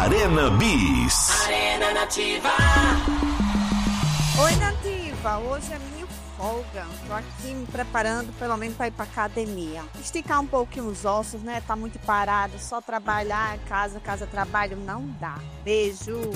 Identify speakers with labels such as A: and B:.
A: Arena Bis.
B: Arena Nativa.
C: Oi, Nativa. Hoje é minha folga. Tô aqui me preparando pelo menos para ir pra academia. Esticar um pouquinho os ossos, né? Tá muito parado. Só trabalhar, casa, trabalho, não dá. Beijo.